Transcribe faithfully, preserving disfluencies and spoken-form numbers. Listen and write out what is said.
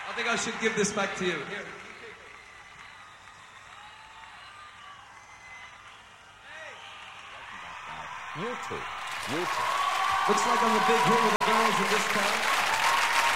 I think I should give this back to you. Here. You too. You too. Looks like I'm the big hit with the girls in this town.